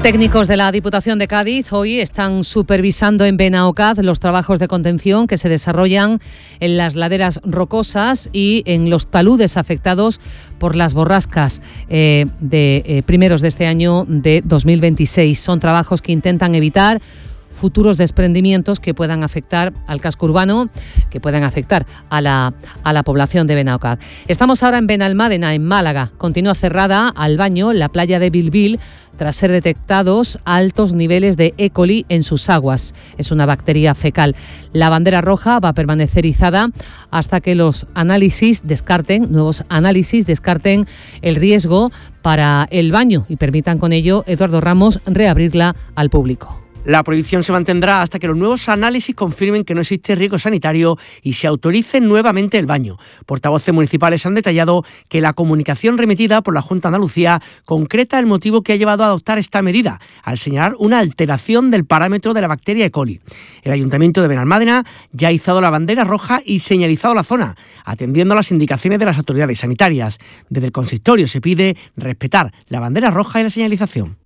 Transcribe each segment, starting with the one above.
Técnicos de la Diputación de Cádiz hoy están supervisando en Benaocaz los trabajos de contención que se desarrollan en las laderas rocosas y en los taludes afectados por las borrascas primeros de este año de 2026. Son trabajos que intentan evitar futuros desprendimientos que puedan afectar al casco urbano, que puedan afectar a la población de Benaocaz. Estamos ahora en Benalmádena, en Málaga. Continúa cerrada al baño la playa de Bilbil tras ser detectados altos niveles de E. coli en sus aguas. Es una bacteria fecal. La bandera roja va a permanecer izada hasta que los nuevos análisis descarten el riesgo para el baño y permitan con ello, Eduardo Ramos, reabrirla al público. La prohibición se mantendrá hasta que los nuevos análisis confirmen que no existe riesgo sanitario y se autorice nuevamente el baño. Portavoces municipales han detallado que la comunicación remitida por la Junta de Andalucía concreta el motivo que ha llevado a adoptar esta medida, al señalar una alteración del parámetro de la bacteria E. coli. El Ayuntamiento de Benalmádena ya ha izado la bandera roja y señalizado la zona, atendiendo a las indicaciones de las autoridades sanitarias. Desde el consistorio se pide respetar la bandera roja y la señalización.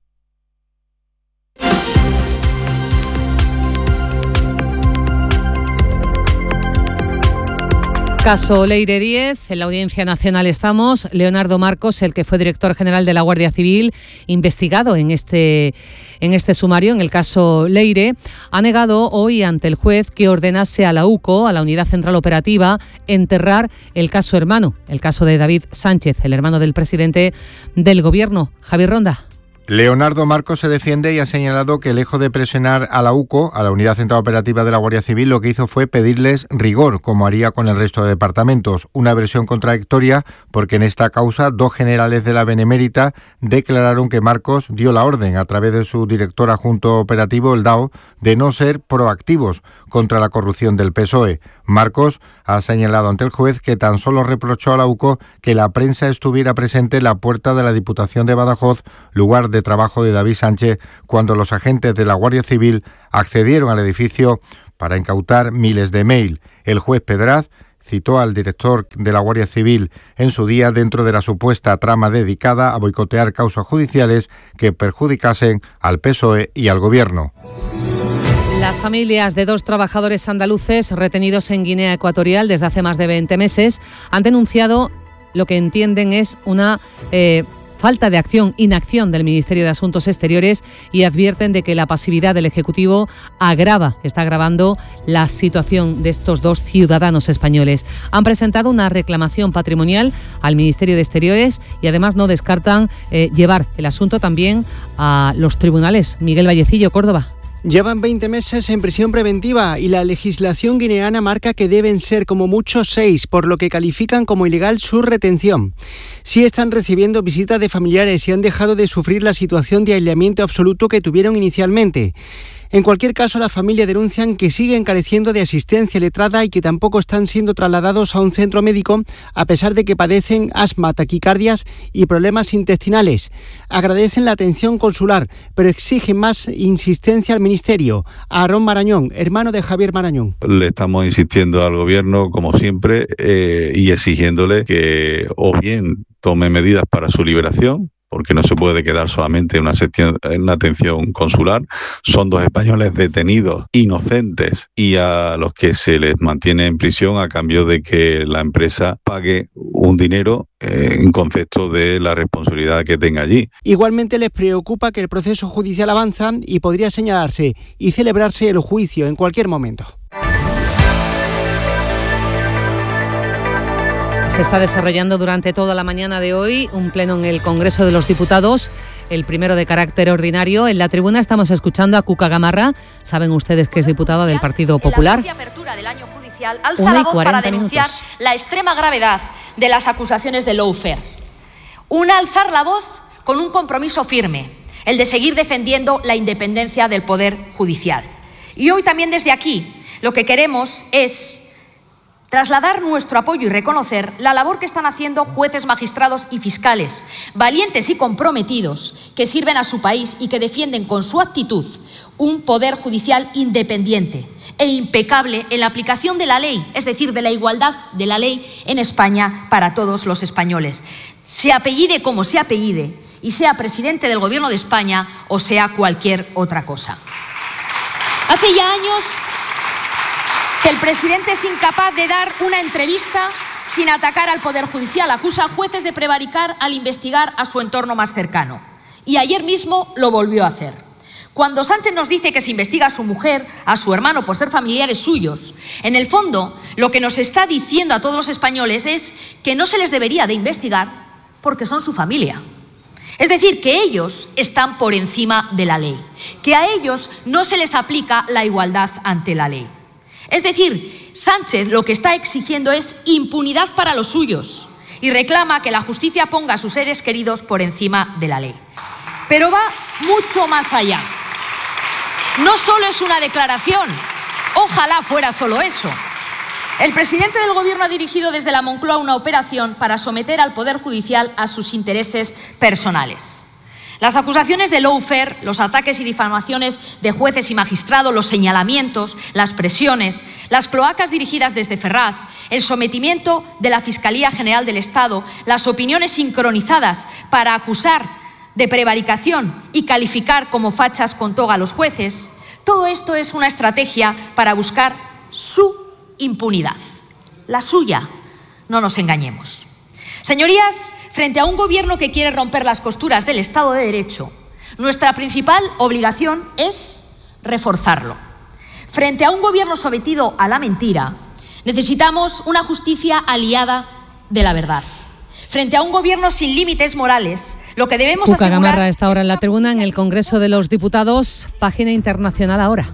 Caso Leire 10, en la Audiencia Nacional estamos. Leonardo Marcos, el que fue director general de la Guardia Civil, investigado en este sumario, en el caso Leire, ha negado hoy ante el juez que ordenase a la UCO, a la Unidad Central Operativa, enterrar el caso hermano, el caso de David Sánchez, el hermano del presidente del Gobierno. Javier Ronda. Leonardo Marcos se defiende y ha señalado que, lejos de presionar a la UCO, a la Unidad Central Operativa de la Guardia Civil, lo que hizo fue pedirles rigor, como haría con el resto de departamentos. Una versión contradictoria, porque en esta causa 2 generales de la Benemérita declararon que Marcos dio la orden, a través de su director adjunto operativo, el DAO, de no ser proactivos contra la corrupción del PSOE. Marcos ha señalado ante el juez que tan solo reprochó a la UCO que la prensa estuviera presente en la puerta de la Diputación de Badajoz, lugar de trabajo de David Sánchez, cuando los agentes de la Guardia Civil accedieron al edificio para incautar miles de mail. El juez Pedraz citó al director de la Guardia Civil en su día dentro de la supuesta trama dedicada a boicotear causas judiciales que perjudicasen al PSOE y al Gobierno. Las familias de 2 trabajadores andaluces retenidos en Guinea Ecuatorial desde hace más de 20 meses han denunciado lo que entienden es una falta de inacción del Ministerio de Asuntos Exteriores y advierten de que la pasividad del Ejecutivo está agravando la situación de estos 2 ciudadanos españoles. Han presentado una reclamación patrimonial al Ministerio de Exteriores y además no descartan llevar el asunto también a los tribunales. Miguel Vallecillo, Córdoba. Llevan 20 meses en prisión preventiva y la legislación guineana marca que deben ser como mucho 6, por lo que califican como ilegal su retención. Sí están recibiendo visitas de familiares y han dejado de sufrir la situación de aislamiento absoluto que tuvieron inicialmente. En cualquier caso, las familias denuncian que siguen careciendo de asistencia letrada y que tampoco están siendo trasladados a un centro médico a pesar de que padecen asma, taquicardias y problemas intestinales. Agradecen la atención consular, pero exigen más insistencia al Ministerio. A Aarón Marañón, hermano de Javier Marañón. Le estamos insistiendo al Gobierno, como siempre, y exigiéndole que o bien tome medidas para su liberación, porque no se puede quedar solamente en una atención consular. Son 2 españoles detenidos, inocentes, y a los que se les mantiene en prisión a cambio de que la empresa pague un dinero en concepto de la responsabilidad que tenga allí. Igualmente les preocupa que el proceso judicial avanza y podría señalarse y celebrarse el juicio en cualquier momento. Se está desarrollando durante toda la mañana de hoy un pleno en el Congreso de los Diputados, el primero de carácter ordinario. En la tribuna estamos escuchando a Cuca Gamarra. Saben ustedes que es diputada del Partido Popular. La apertura del año judicial alza la voz para denunciar la extrema gravedad de las acusaciones de lawfare. Alzar la voz con un compromiso firme, el de seguir defendiendo la independencia del Poder Judicial. Y hoy también desde aquí lo que queremos es trasladar nuestro apoyo y reconocer la labor que están haciendo jueces, magistrados y fiscales, valientes y comprometidos, que sirven a su país y que defienden con su actitud un poder judicial independiente e impecable en la aplicación de la ley, es decir, de la igualdad de la ley en España para todos los españoles. Se apellide como se apellide y sea presidente del Gobierno de España o sea cualquier otra cosa. Hace ya años que el presidente es incapaz de dar una entrevista sin atacar al Poder Judicial. Acusa a jueces de prevaricar al investigar a su entorno más cercano. Y ayer mismo lo volvió a hacer. Cuando Sánchez nos dice que se investiga a su mujer, a su hermano por ser familiares suyos, en el fondo lo que nos está diciendo a todos los españoles es que no se les debería de investigar porque son su familia. Es decir, que ellos están por encima de la ley, que a ellos no se les aplica la igualdad ante la ley. Es decir, Sánchez lo que está exigiendo es impunidad para los suyos y reclama que la justicia ponga a sus seres queridos por encima de la ley. Pero va mucho más allá. No solo es una declaración, ojalá fuera solo eso. El presidente del Gobierno ha dirigido desde la Moncloa una operación para someter al Poder Judicial a sus intereses personales. Las acusaciones de lawfare, los ataques y difamaciones de jueces y magistrados, los señalamientos, las presiones, las cloacas dirigidas desde Ferraz, el sometimiento de la Fiscalía General del Estado, las opiniones sincronizadas para acusar de prevaricación y calificar como fachas con toga a los jueces, todo esto es una estrategia para buscar su impunidad, la suya, no nos engañemos. Señorías, frente a un gobierno que quiere romper las costuras del Estado de Derecho, nuestra principal obligación es reforzarlo. Frente a un gobierno sometido a la mentira, necesitamos una justicia aliada de la verdad. Frente a un gobierno sin límites morales, lo que debemos Cuca asegurar... Gamarra está ahora en la tribuna en el Congreso de los Diputados, página internacional ahora.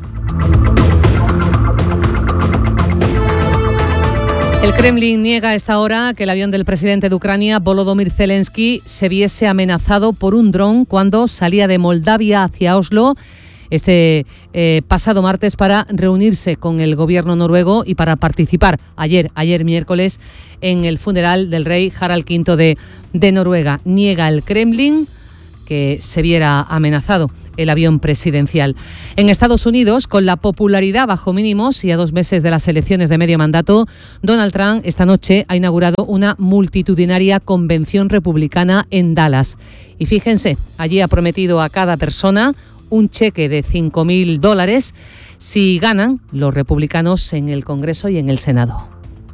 El Kremlin niega a esta hora que el avión del presidente de Ucrania, Volodymyr Zelensky, se viese amenazado por un dron cuando salía de Moldavia hacia Oslo este pasado martes para reunirse con el gobierno noruego y para participar ayer miércoles en el funeral del rey Harald V de Noruega. Niega el Kremlin que se viera amenazado el avión presidencial. En Estados Unidos, con la popularidad bajo mínimos y a 2 meses de las elecciones de medio mandato, Donald Trump esta noche ha inaugurado una multitudinaria convención republicana en Dallas. Y fíjense, allí ha prometido a cada persona un cheque de $5.000 si ganan los republicanos en el Congreso y en el Senado.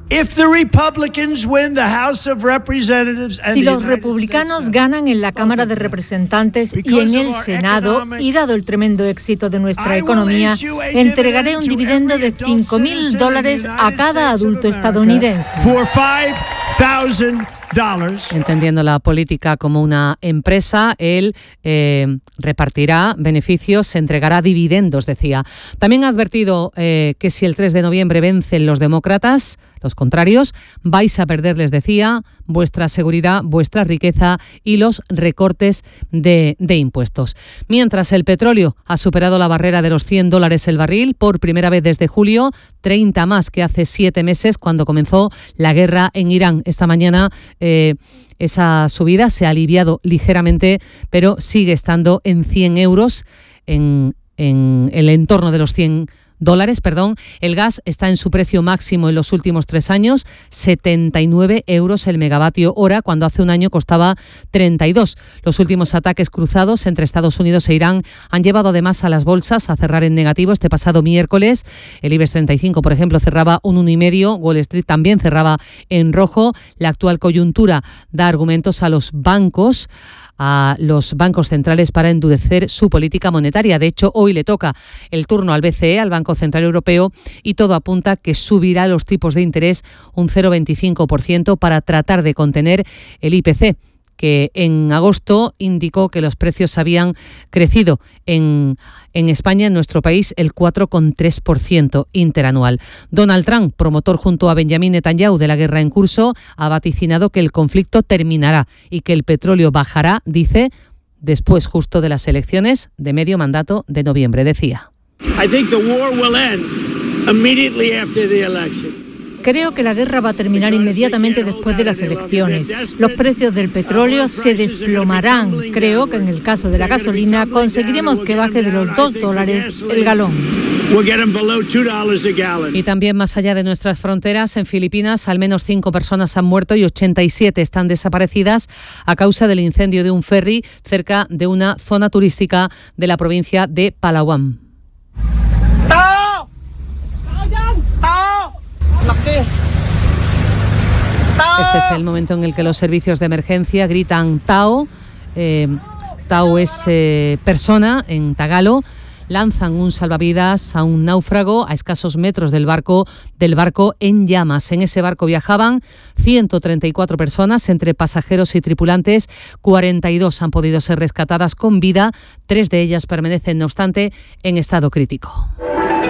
Si los republicanos ganan en la Cámara de Representantes y en el Senado, y dado el tremendo éxito de nuestra economía, entregaré un dividendo de $5.000 a cada adulto estadounidense. Entendiendo la política como una empresa, él repartirá beneficios, se entregará dividendos, decía. También ha advertido que si el 3 de noviembre vencen los demócratas, los contrarios, vais a perder, les decía, vuestra seguridad, vuestra riqueza y los recortes de impuestos. Mientras el petróleo ha superado la barrera de los $100 el barril por primera vez desde julio, 30 más que hace 7 meses cuando comenzó la guerra en Irán. Esta mañana esa subida se ha aliviado ligeramente, pero sigue estando en 100 euros, en el entorno de los $100. El gas está en su precio máximo en los últimos 3 años, 79 euros el megavatio hora, cuando hace un año costaba 32. Los últimos ataques cruzados entre Estados Unidos e Irán han llevado además a las bolsas a cerrar en negativo. Este pasado miércoles el IBEX 35, por ejemplo, cerraba un 1,5, Wall Street también cerraba en rojo. La actual coyuntura da argumentos a los bancos centrales para endurecer su política monetaria. De hecho, hoy le toca el turno al BCE, al Banco Central Europeo, y todo apunta que subirá los tipos de interés un 0,25% para tratar de contener el IPC, que en agosto indicó que los precios habían crecido en España, en nuestro país, el 4,3% interanual. Donald Trump, promotor junto a Benjamin Netanyahu de la guerra en curso, ha vaticinado que el conflicto terminará y que el petróleo bajará, dice, después justo de las elecciones de medio mandato de noviembre, decía. Creo que la guerra va a terminar inmediatamente después de las elecciones. Los precios del petróleo se desplomarán. Creo que en el caso de la gasolina conseguiremos que baje de los $2 el galón. Y también más allá de nuestras fronteras, en Filipinas, al menos 5 personas han muerto y 87 están desaparecidas a causa del incendio de un ferry cerca de una zona turística de la provincia de Palawan. Este es el momento en el que los servicios de emergencia gritan Tao. Tao es persona en tagalo. Lanzan un salvavidas a un náufrago a escasos metros del barco en llamas. En ese barco viajaban 134 personas, entre pasajeros y tripulantes. 42 han podido ser rescatadas con vida. 3 de ellas permanecen, no obstante, en estado crítico.